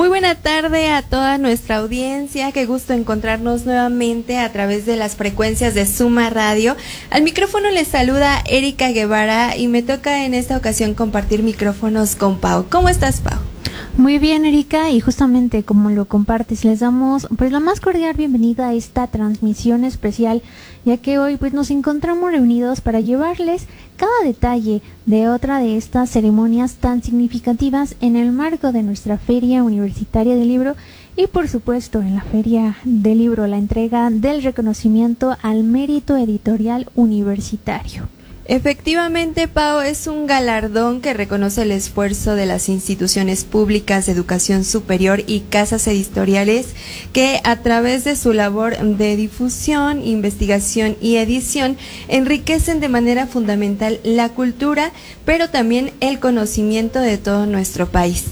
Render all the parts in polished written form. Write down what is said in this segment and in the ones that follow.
buena tarde a toda nuestra audiencia, qué gusto encontrarnos nuevamente a través de las frecuencias de Suma Radio. Al micrófono les saluda Erika Guevara y me toca en esta ocasión compartir micrófonos con Pau. ¿Cómo estás, Pau? Muy bien, Erika, y justamente como lo compartes, les damos pues la más cordial bienvenida a esta transmisión especial, ya que hoy pues nos encontramos reunidos para llevarles cada detalle de otra de estas ceremonias tan significativas en el marco de nuestra Feria Universitaria del Libro y por supuesto en la Feria del Libro la entrega del reconocimiento al mérito editorial universitario. Efectivamente, Pau, es un galardón que reconoce el esfuerzo de las instituciones públicas de educación superior y casas editoriales que a través de su labor de difusión, investigación y edición enriquecen de manera fundamental la cultura, pero también el conocimiento de todo nuestro país.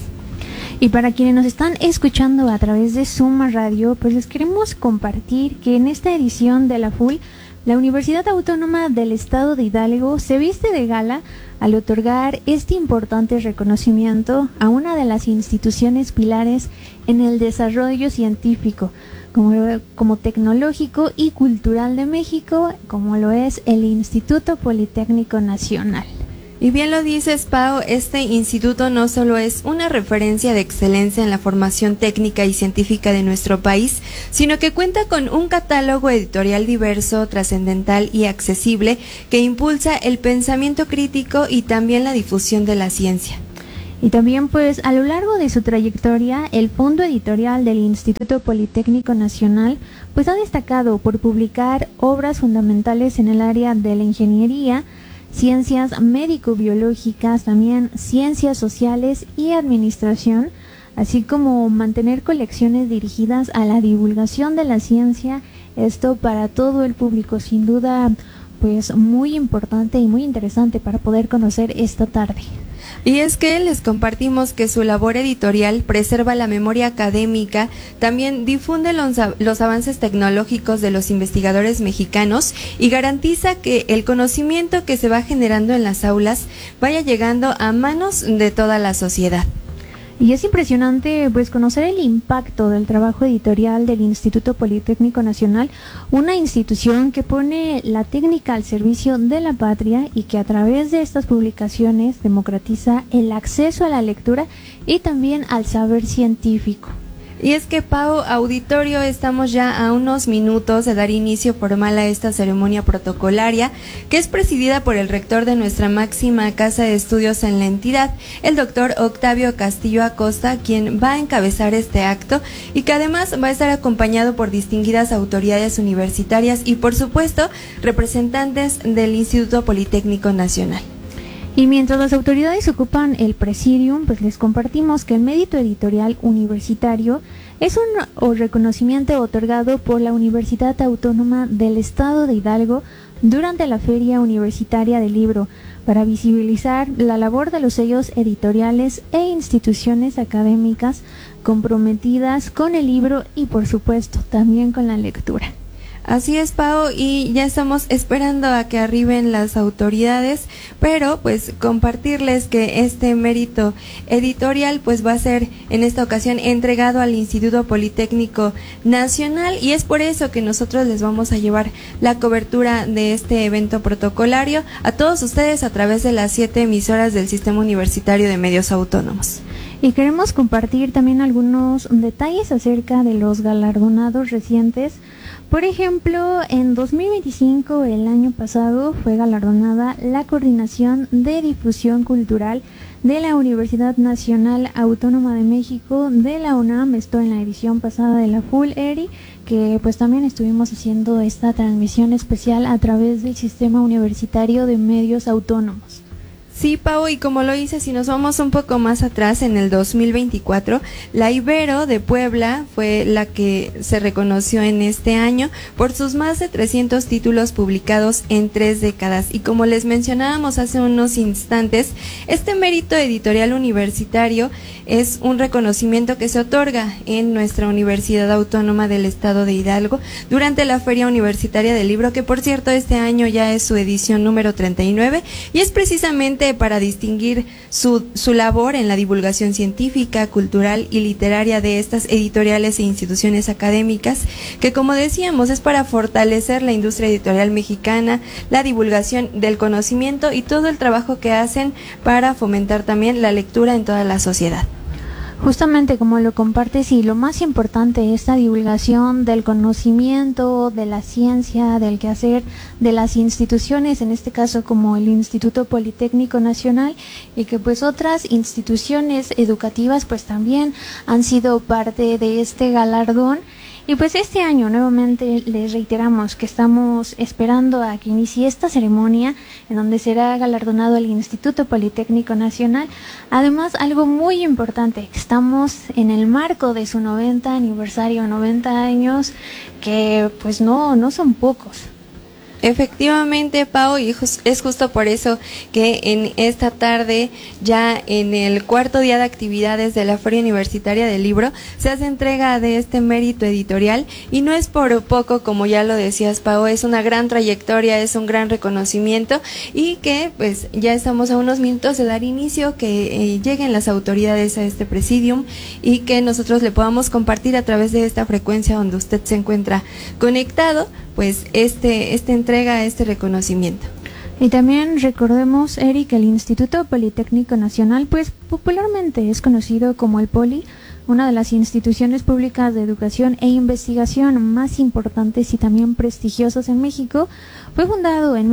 Y para quienes nos están escuchando a través de Suma Radio, pues les queremos compartir que en esta edición de la FUL, la Universidad Autónoma del Estado de Hidalgo se viste de gala al otorgar este importante reconocimiento a una de las instituciones pilares en el desarrollo científico, como tecnológico y cultural de México, como lo es el Instituto Politécnico Nacional. Y bien lo dices, Pau, este instituto no solo es una referencia de excelencia en la formación técnica y científica de nuestro país, sino que cuenta con un catálogo editorial diverso, trascendental y accesible que impulsa el pensamiento crítico y también la difusión de la ciencia. Y también pues a lo largo de su trayectoria, el Fondo Editorial del Instituto Politécnico Nacional pues ha destacado por publicar obras fundamentales en el área de la ingeniería, ciencias médico-biológicas, también ciencias sociales y administración, así como mantener colecciones dirigidas a la divulgación de la ciencia, esto para todo el público, sin duda pues muy importante y muy interesante para poder conocer esta tarde. Y es que les compartimos que su labor editorial preserva la memoria académica, también difunde los avances tecnológicos de los investigadores mexicanos y garantiza que el conocimiento que se va generando en las aulas vaya llegando a manos de toda la sociedad. Y es impresionante pues conocer el impacto del trabajo editorial del Instituto Politécnico Nacional, una institución que pone la técnica al servicio de la patria y que a través de estas publicaciones democratiza el acceso a la lectura y también al saber científico. Y es que, Pau, auditorio, estamos ya a unos minutos de dar inicio formal a esta ceremonia protocolaria que es presidida por el rector de nuestra máxima casa de estudios en la entidad, el doctor Octavio Castillo Acosta, quien va a encabezar este acto y que además va a estar acompañado por distinguidas autoridades universitarias y, por supuesto, representantes del Instituto Politécnico Nacional. Y mientras las autoridades ocupan el presidium, pues les compartimos que el mérito editorial universitario es un reconocimiento otorgado por la Universidad Autónoma del Estado de Hidalgo durante la Feria Universitaria del Libro para visibilizar la labor de los sellos editoriales e instituciones académicas comprometidas con el libro y por supuesto también con la lectura. Así es, Pau, y ya estamos esperando a que arriben las autoridades, pero pues compartirles que este mérito editorial pues va a ser en esta ocasión entregado al Instituto Politécnico Nacional y es por eso que nosotros les vamos a llevar la cobertura de este evento protocolario a todos ustedes a través de las 7 emisoras del Sistema Universitario de Medios Autónomos. Y queremos compartir también algunos detalles acerca de los galardonados recientes. Por ejemplo, en 2025, el año pasado, fue galardonada la Coordinación de Difusión Cultural de la Universidad Nacional Autónoma de México de la UNAM, esto en la edición pasada de la FUL ERI, que pues también estuvimos haciendo esta transmisión especial a través del Sistema Universitario de Medios Autónomos. Sí, Pau, y como lo hice, si nos vamos un poco más atrás, en el 2024, la Ibero de Puebla fue la que se reconoció en este año por sus más de 300 títulos publicados en 3 décadas. Y como les mencionábamos hace unos instantes, este mérito editorial universitario es un reconocimiento que se otorga en nuestra Universidad Autónoma del Estado de Hidalgo durante la Feria Universitaria del Libro, que por cierto este año ya es su edición número 39, y es precisamente justamente para distinguir su labor en la divulgación científica, cultural y literaria de estas editoriales e instituciones académicas, que como decíamos es para fortalecer la industria editorial mexicana, la divulgación del conocimiento y todo el trabajo que hacen para fomentar también la lectura en toda la sociedad. Justamente como lo compartes, y lo más importante es la divulgación del conocimiento, de la ciencia, del quehacer de las instituciones, en este caso como el Instituto Politécnico Nacional, y que pues otras instituciones educativas pues también han sido parte de este galardón. Y pues este año nuevamente les reiteramos que estamos esperando a que inicie esta ceremonia en donde será galardonado el Instituto Politécnico Nacional. Además, algo muy importante, estamos en el marco de su 90 aniversario, 90 años, que pues no son pocos. Efectivamente, Pau, y es justo por eso que en esta tarde, ya en el cuarto día de actividades de la Feria Universitaria del Libro, se hace entrega de este mérito editorial, y no es por poco, como ya lo decías, Pau, es una gran trayectoria, es un gran reconocimiento, y que pues ya estamos a unos minutos de dar inicio, que lleguen las autoridades a este presidium y que nosotros le podamos compartir a través de esta frecuencia donde usted se encuentra conectado, pues este entrega, este reconocimiento. Y también recordemos, Eric, el Instituto Politécnico Nacional, pues popularmente es conocido como el Poli, una de las instituciones públicas de educación e investigación más importantes y también prestigiosas en México. Fue fundado en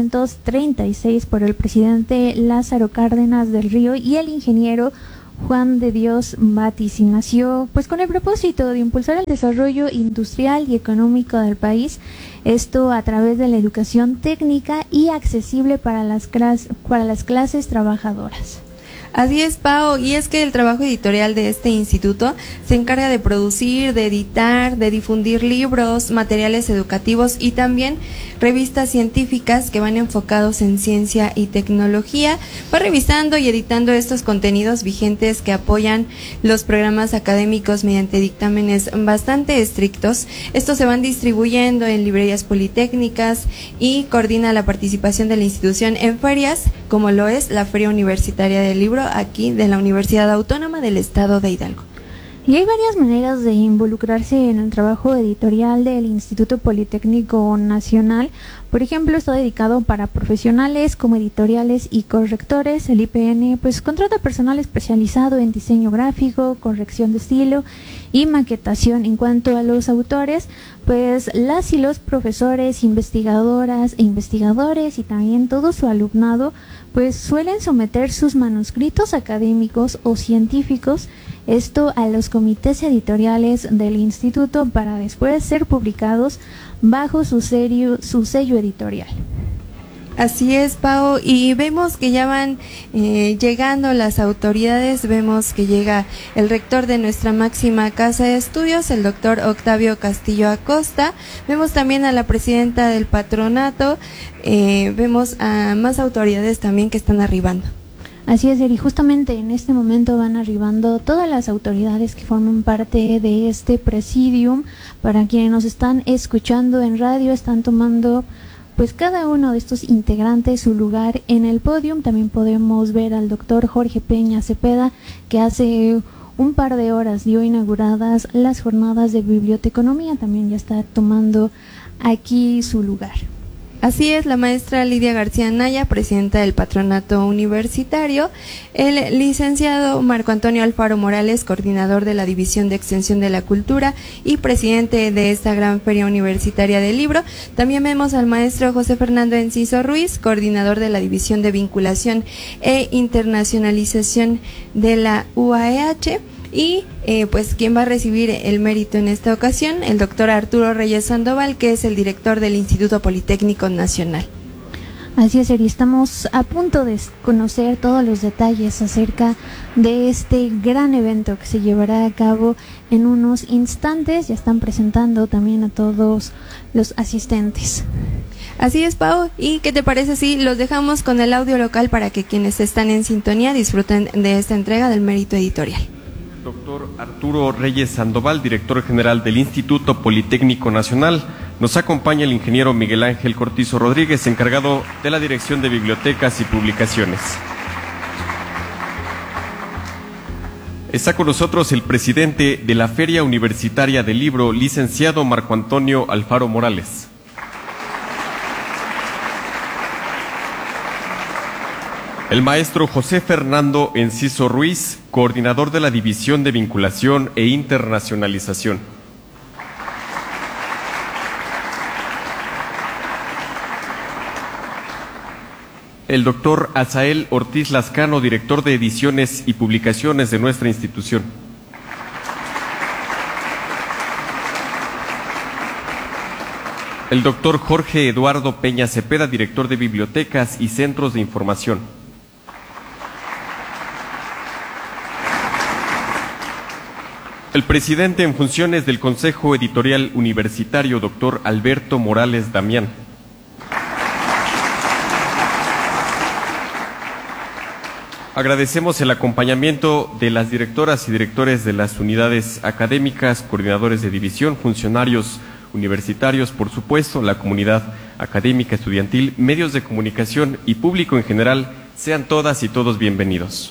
1936 por el presidente Lázaro Cárdenas del Río y el ingeniero Juan de Dios Batis, y nació pues con el propósito de impulsar el desarrollo industrial y económico del país, esto a través de la educación técnica y accesible para las clases trabajadoras. Así es, Pau, y es que el trabajo editorial de este instituto se encarga de producir, de editar, de difundir libros, materiales educativos y también revistas científicas que van enfocados en ciencia y tecnología. Va revisando y editando estos contenidos vigentes que apoyan los programas académicos mediante dictámenes bastante estrictos. Estos se van distribuyendo en librerías politécnicas y coordina la participación de la institución en ferias, como lo es la Feria Universitaria del Libro, aquí de la Universidad Autónoma del Estado de Hidalgo. Y hay varias maneras de involucrarse en el trabajo editorial del Instituto Politécnico Nacional. Por ejemplo, está dedicado para profesionales como editoriales y correctores. El IPN pues contrata personal especializado en diseño gráfico, corrección de estilo y maquetación. En cuanto a los autores, pues las y los profesores, investigadoras e investigadores y también todo su alumnado pues suelen someter sus manuscritos académicos o científicos, esto a los comités editoriales del instituto, para después ser publicados bajo su sello editorial. Así es, Pau, y vemos que ya van llegando las autoridades. Vemos que llega el rector de nuestra máxima casa de estudios, el doctor Octavio Castillo Acosta. Vemos también a la presidenta del patronato, vemos a más autoridades también que están arribando. Así es, y justamente en este momento van arribando todas las autoridades que forman parte de este presidium. Para quienes nos están escuchando en radio, están tomando pues cada uno de estos integrantes su lugar en el podium. También podemos ver al doctor Jorge Peña Cepeda, que hace un par de horas dio inauguradas las jornadas de biblioteconomía, también ya está tomando aquí su lugar. Así es, la maestra Lidia García Naya, presidenta del patronato universitario, el licenciado Marco Antonio Alfaro Morales, coordinador de la División de Extensión de la Cultura y presidente de esta gran Feria Universitaria del Libro. También vemos al maestro José Fernando Enciso Ruiz, coordinador de la División de Vinculación e Internacionalización de la UAEH. Y pues quien va a recibir el mérito en esta ocasión, el doctor Arturo Reyes Sandoval, que es el director del Instituto Politécnico Nacional. Así es, y estamos a punto de conocer todos los detalles acerca de este gran evento que se llevará a cabo en unos instantes. Ya están presentando también a todos los asistentes. Así es, Pau, ¿y qué te parece si los dejamos con el audio local para que quienes están en sintonía disfruten de esta entrega del mérito editorial? Doctor Arturo Reyes Sandoval, director general del Instituto Politécnico Nacional. Nos acompaña el ingeniero Miguel Ángel Cortizo Rodríguez, encargado de la Dirección de Bibliotecas y Publicaciones. Está con nosotros el presidente de la Feria Universitaria del Libro, licenciado Marco Antonio Alfaro Morales. El maestro José Fernando Enciso Ruiz, coordinador de la División de Vinculación e Internacionalización. El doctor Asael Ortiz Lascano, director de Ediciones y Publicaciones de nuestra institución. El doctor Jorge Eduardo Peña Cepeda, director de Bibliotecas y Centros de Información. El presidente en funciones del Consejo Editorial Universitario, doctor Alberto Morales Damián. Agradecemos el acompañamiento de las directoras y directores de las unidades académicas, coordinadores de división, funcionarios universitarios, por supuesto, la comunidad académica, estudiantil, medios de comunicación y público en general. Sean todas y todos bienvenidos.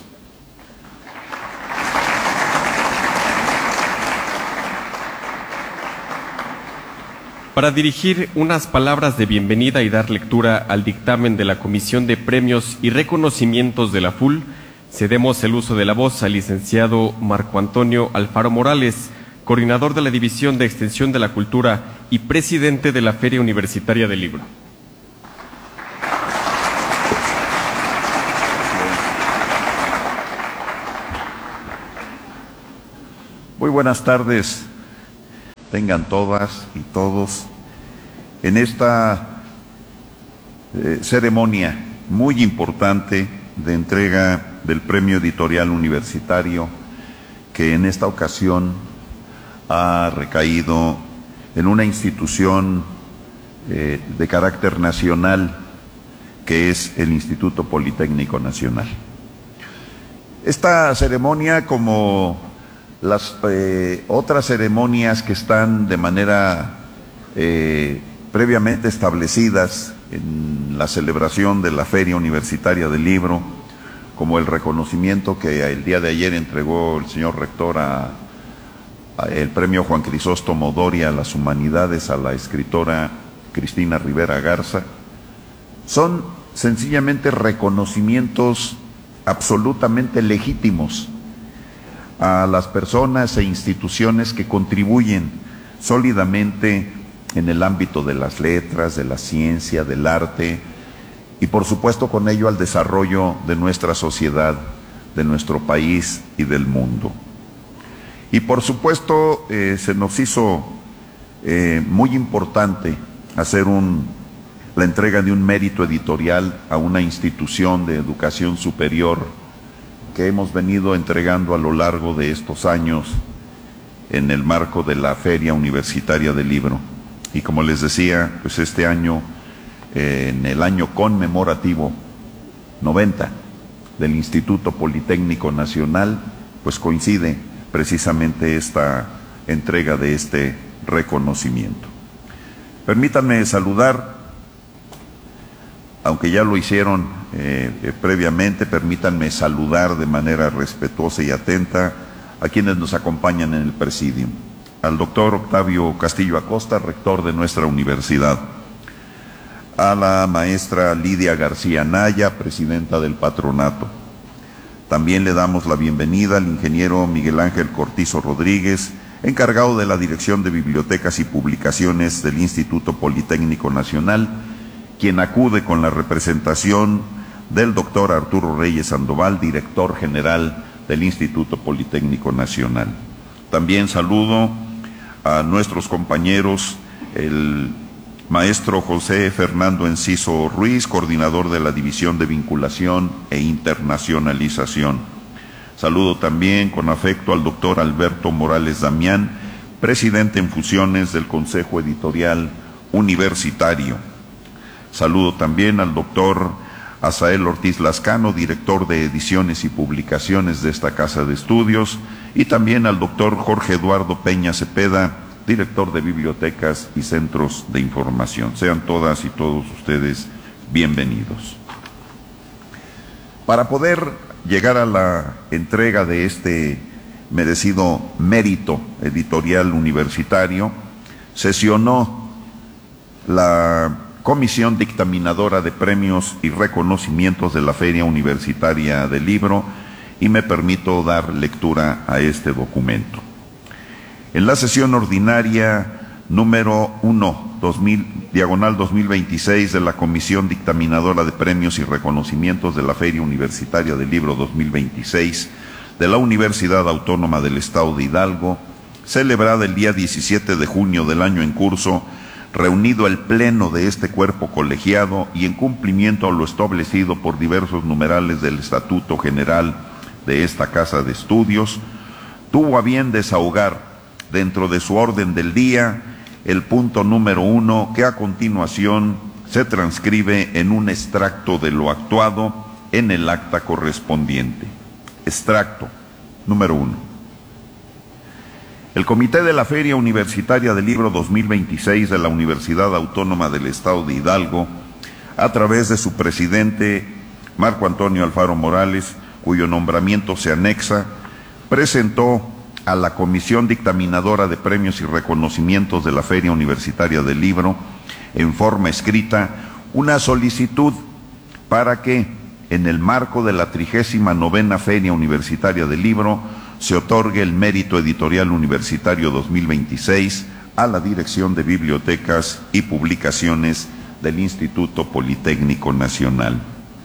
Para dirigir unas palabras de bienvenida y dar lectura al dictamen de la Comisión de Premios y Reconocimientos de la FUL, cedemos el uso de la voz al licenciado Marco Antonio Alfaro Morales, coordinador de la División de Extensión de la Cultura y presidente de la Feria Universitaria del Libro. Muy buenas tardes. Tengan todas y todos en esta ceremonia muy importante de entrega del Premio Editorial Universitario, que en esta ocasión ha recaído en una institución de carácter nacional, que es el Instituto Politécnico Nacional. Esta ceremonia, como las otras ceremonias que están de manera previamente establecidas en la celebración de la Feria Universitaria del Libro, como el reconocimiento que el día de ayer entregó el señor rector el premio Juan Crisóstomo Doria a las Humanidades a la escritora Cristina Rivera Garza, son sencillamente reconocimientos absolutamente legítimos a las personas e instituciones que contribuyen sólidamente en el ámbito de las letras, de la ciencia, del arte y por supuesto con ello al desarrollo de nuestra sociedad, de nuestro país y del mundo. Y por supuesto se nos hizo muy importante hacer la entrega de un mérito editorial a una institución de educación superior que hemos venido entregando a lo largo de estos años en el marco de la Feria Universitaria del Libro. Y como les decía, pues este año, en el año conmemorativo 90 del Instituto Politécnico Nacional, pues coincide precisamente esta entrega de este reconocimiento. Permítanme saludar, aunque ya lo hicieron previamente, permítanme saludar de manera respetuosa y atenta a quienes nos acompañan en el presidium. Al doctor Octavio Castillo Acosta, rector de nuestra universidad. A la maestra Lidia García Naya, presidenta del patronato. También le damos la bienvenida al ingeniero Miguel Ángel Cortizo Rodríguez, encargado de la Dirección de Bibliotecas y Publicaciones del Instituto Politécnico Nacional, quien acude con la representación del doctor Arturo Reyes Sandoval, director general del Instituto Politécnico Nacional. También saludo a nuestros compañeros, el maestro José Fernando Enciso Ruiz, coordinador de la División de Vinculación e Internacionalización. Saludo también con afecto al doctor Alberto Morales Damián, presidente en funciones del Consejo Editorial Universitario. Saludo también al doctor Asael Ortiz Lascano, director de Ediciones y Publicaciones de esta Casa de Estudios, y también al doctor Jorge Eduardo Peña Cepeda, director de Bibliotecas y Centros de Información. Sean todas y todos ustedes bienvenidos. Para poder llegar a la entrega de este merecido mérito editorial universitario, sesionó la Comisión Dictaminadora de Premios y Reconocimientos de la Feria Universitaria del Libro y me permito dar lectura a este documento. En la sesión ordinaria número 1, 2026 de la Comisión Dictaminadora de Premios y Reconocimientos de la Feria Universitaria del Libro 2026 de la Universidad Autónoma del Estado de Hidalgo, celebrada el día 17 de junio del año en curso, reunido el pleno de este cuerpo colegiado y en cumplimiento a lo establecido por diversos numerales del Estatuto General de esta Casa de Estudios, tuvo a bien desahogar dentro de su orden del día el punto número 1, que a continuación se transcribe en un extracto de lo actuado en el acta correspondiente. Extracto número 1. El Comité de la Feria Universitaria del Libro 2026 de la Universidad Autónoma del Estado de Hidalgo, a través de su presidente Marco Antonio Alfaro Morales, cuyo nombramiento se anexa, presentó a la Comisión Dictaminadora de Premios y Reconocimientos de la Feria Universitaria del Libro, en forma escrita, una solicitud para que, en el marco de la 39ª Feria Universitaria del Libro, se otorgue el mérito editorial universitario 2026 a la Dirección de Bibliotecas y Publicaciones del Instituto Politécnico Nacional.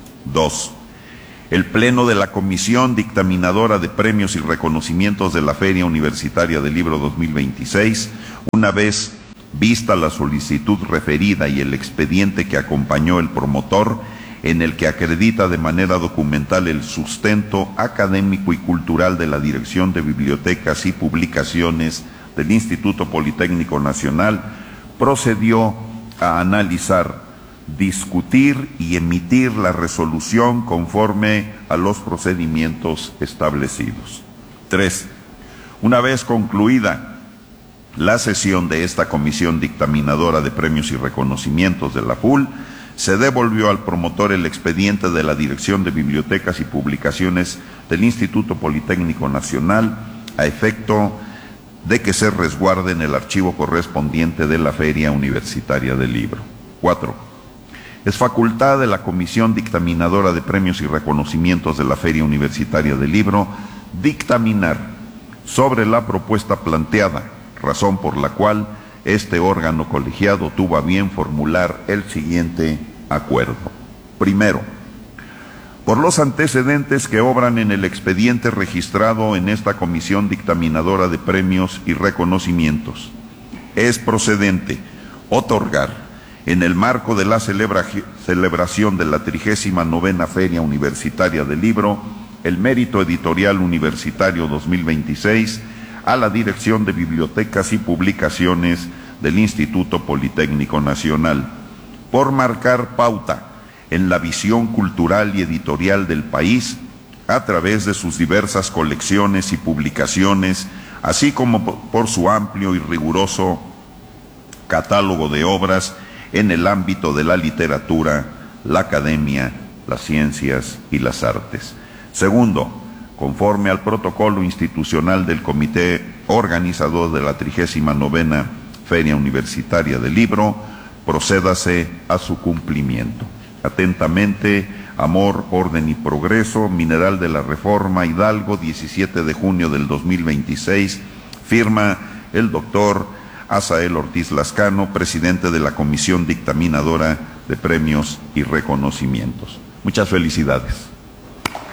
2. El Pleno de la Comisión Dictaminadora de Premios y Reconocimientos de la Feria Universitaria del Libro 2026, una vez vista la solicitud referida y el expediente que acompañó el promotor, en el que acredita de manera documental el sustento académico y cultural de la Dirección de Bibliotecas y Publicaciones del Instituto Politécnico Nacional, procedió a analizar, discutir y emitir la resolución conforme a los procedimientos establecidos. 3. Una vez concluida la sesión de esta Comisión Dictaminadora de Premios y Reconocimientos de la FUL, se devolvió al promotor el expediente de la Dirección de Bibliotecas y Publicaciones del Instituto Politécnico Nacional a efecto de que se resguarde en el archivo correspondiente de la Feria Universitaria del Libro. 4. Es facultad de la Comisión Dictaminadora de Premios y Reconocimientos de la Feria Universitaria del Libro dictaminar sobre la propuesta planteada, razón por la cual este órgano colegiado tuvo a bien formular el siguiente acuerdo. Primero, por los antecedentes que obran en el expediente registrado en esta Comisión Dictaminadora de Premios y Reconocimientos, es procedente otorgar, en el marco de la celebración de la 39ª Feria Universitaria del Libro, el mérito editorial universitario 2026 a la Dirección de Bibliotecas y Publicaciones del Instituto Politécnico Nacional, por marcar pauta en la visión cultural y editorial del país a través de sus diversas colecciones y publicaciones, así como por su amplio y riguroso catálogo de obras en el ámbito de la literatura, la academia, las ciencias y las artes. Segundo, conforme al protocolo institucional del Comité Organizador de la 39ª Feria Universitaria del Libro, procédase a su cumplimiento. Atentamente, Amor, Orden y Progreso, Mineral de la Reforma, Hidalgo, 17 de junio del 2026, firma el doctor Asael Ortiz Lascano, presidente de la Comisión Dictaminadora de Premios y Reconocimientos. Muchas felicidades.